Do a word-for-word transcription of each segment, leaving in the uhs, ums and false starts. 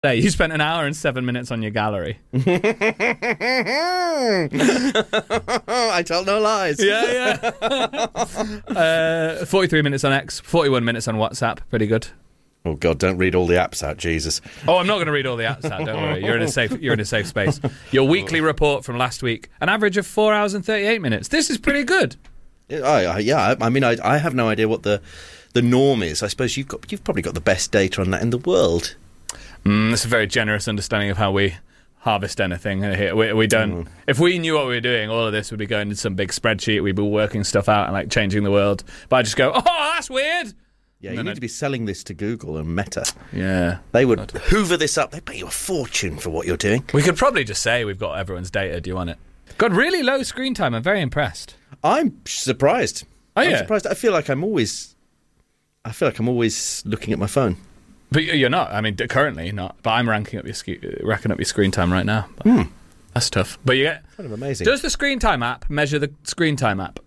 Hey, you spent an hour and seven minutes on your gallery. I tell no lies. Yeah, yeah. uh, forty-three minutes on X, forty-one minutes on WhatsApp. Pretty good. Oh God! Don't read all the apps out, Jesus. Oh, I'm not going to read all the apps out. Don't worry. You're in a safe. You're in a safe space. Your weekly report from last week, an average of four hours and thirty-eight minutes. This is pretty good. I, I, yeah, I mean, I, I have no idea what the the norm is. I suppose you've got you've probably got the best data on that in the world. Mm, that's a very generous understanding of how we harvest anything here. We, we don't. Mm. If we knew what we were doing, all of this would be going into some big spreadsheet. We'd be working stuff out and like changing the world. But I just go, oh, that's weird. Yeah, you need I'd... to be selling this to Google and Meta. Yeah, they would God. hoover this up. They pay you a fortune for what you're doing. We could probably just say we've got everyone's data. Do you want it? Got really low screen time. I'm very impressed. I'm surprised. Oh, I'm yeah. surprised. I feel like I'm always. I feel like I'm always looking at my phone. But you're not. I mean, currently not. But I'm ranking up your sk- racking up your screen time right now. Hmm. That's tough. But you get kind of amazing. Does the screen time app measure the screen time app?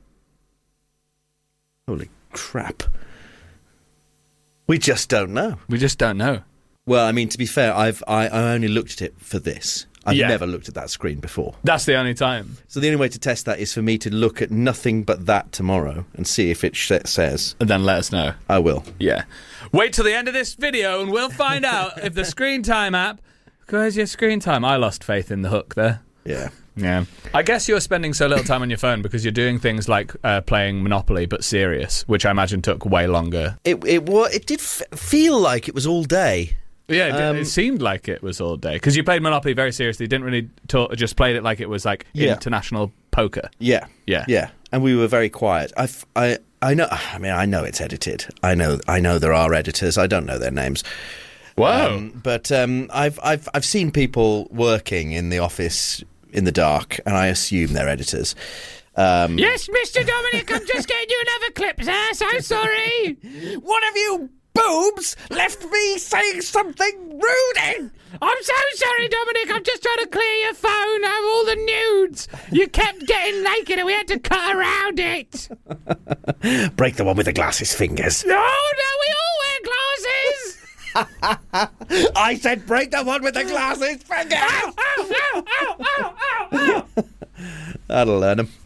Holy crap! We just don't know. We just don't know. Well, I mean, to be fair, I've I, I only looked at it for this. I've yeah. never looked at that screen before. That's the only time. So the only way to test that is for me to look at nothing but that tomorrow and see if it sh- says. And then let us know. I will. Yeah. Wait till the end of this video and we'll find out if the screen time app... Where's your screen time? I lost faith in the hook there. Yeah. Yeah. I guess you're spending so little time on your phone because you're doing things like uh, playing Monopoly but serious, which I imagine took way longer. It it, well, it did f- feel like it was all day. Yeah, it, um, it seemed like it was all day. Because you played Monopoly very seriously, didn't really talk, just played it like it was like yeah. international poker. Yeah. Yeah. Yeah. And we were very quiet. I, I, I know, I mean, I know it's edited. I know I know there are editors. I don't know their names. Wow. Um, but um, I've, I've, I've seen people working in the office in the dark, and I assume they're editors. Um, yes, Mister Dominic, I'm just getting you another clip, sir. So sorry. One of you boobs left me saying something rude in. I'm so sorry, Dominic. I'm just trying to clear your phone of all the nudes. You kept getting naked and we had to cut around it. Break the one with the glasses fingers. No, no, we all wear glasses. I said break the one with the glasses fingers. Ow, ow, ow, ow, ow, ow, ow. That'll learn them.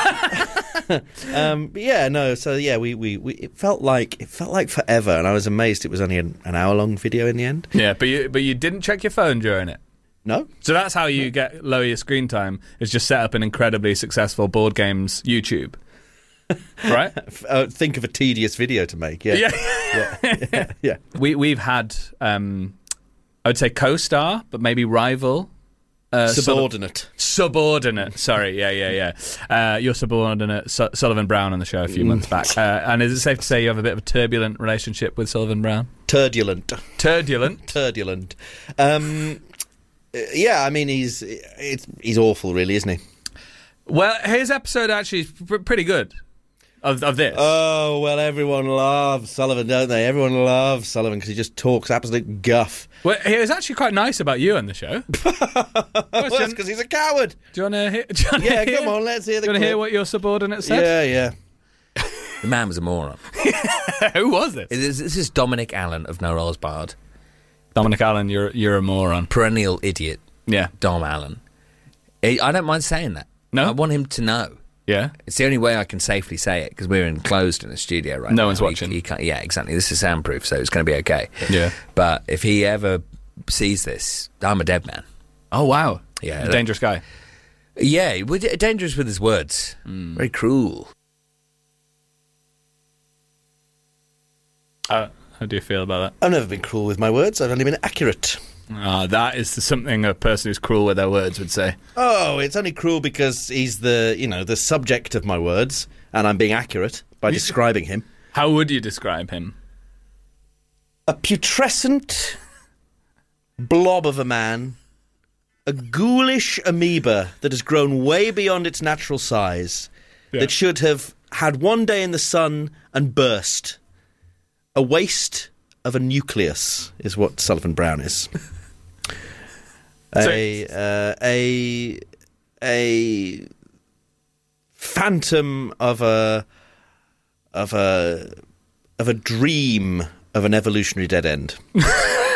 um, but yeah, no. So yeah, we, we, we it felt like it felt like forever, and I was amazed it was only an, an hour long video in the end. Yeah, but you but you didn't check your phone during it. No. So that's how you get lower your screen time. Is just set up an incredibly successful board games YouTube. Right? uh, think of a tedious video to make. Yeah. Yeah. yeah. yeah. yeah. We we've had um, I would say co-star, but maybe rival. Uh, subordinate. Sul- subordinate. Sorry, yeah, yeah, yeah. Uh, your subordinate, Su- Sullivan Brown, on the show a few months back. Uh, and is it safe to say you have a bit of a turbulent relationship with Sullivan Brown? Turbulent. Turbulent. Turbulent. Um, yeah, I mean, he's it's, he's awful, really, isn't he? Well, his episode actually is pr- pretty good. Of, of this. Oh, well, everyone loves Sullivan, don't they? Everyone loves Sullivan because he just talks absolute guff. Well, he was actually quite nice about you on the show. Well, that's because he's a coward. Do you want to hear? Yeah, hear? come on, let's hear the Do you want to hear clip. what your subordinate said? Yeah, yeah. The man was a moron. Who was this? This this is Dominic Allen of No Rolls Barred. Dominic Allen, you're you're a moron. Perennial idiot. Yeah. Dom Allen. I I don't mind saying that. No? I want him to know. Yeah? It's the only way I can safely say it, because we're enclosed in a studio right no now. No one's He- watching. He can't, yeah, exactly. This is soundproof, so it's going to be okay. Yeah. But if he ever sees this, I'm a dead man. Oh, wow. Yeah. A dangerous guy. Yeah, we're d- dangerous with his words. Mm. Very cruel. Uh, how do you feel about I've never been cruel with my words. I've only been accurate. that? Uh, that is something a person who's cruel with their words would say. Oh, it's only cruel because he's the, you know, the subject of my words, and I'm being accurate by describing him. How would you describe him? A putrescent blob of a man, a ghoulish amoeba that has grown way beyond its natural size, Yeah. that should have had one day in the sun and burst. A waste of a nucleus is what Sullivan Brown is. a uh, a a phantom of a of a of a dream of an evolutionary dead end.